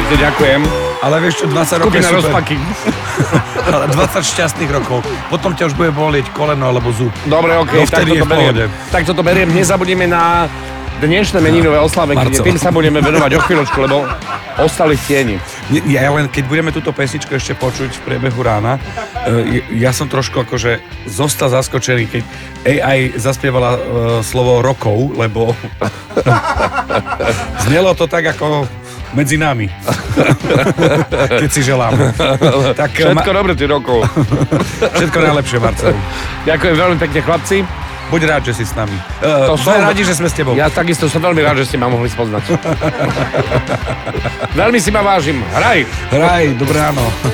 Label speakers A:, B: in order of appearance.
A: pekne, ďakujem.
B: Ale vieš čo, 20 rokov je
A: Skupina
B: super.
A: rozpaky.
B: 20 šťastných rokov. Potom ťa už bude bolieť koleno alebo zub.
A: Dobre, okej,
B: No, vtedy je v pohode.
A: Tak toto beriem. Nezabudneme na dnešné meninové oslavy,
B: Marcel.
A: tým sa budeme venovať o chvíľočku, lebo ostali v tieni.
B: Ja len, keď budeme túto pesničku ešte počuť v priebehu rána, ja som trošku akože zostal zaskočený, keď AI zaspievala slovo rokov, lebo znelo to tak ako medzi nami. Keď si želáme. Tak,
A: Všetko dobre, ty rokov.
B: Všetko najlepšie, Marcel.
A: Ďakujem veľmi pekne, chlapci.
B: Buď rád, že si s nami.
A: Som
B: Sme radi, že sme s tebou.
A: Ja takisto som veľmi rád, že ste ma mohli spoznať. Veľmi si ma vážim. Hraj!
B: Hraj, dobré ráno.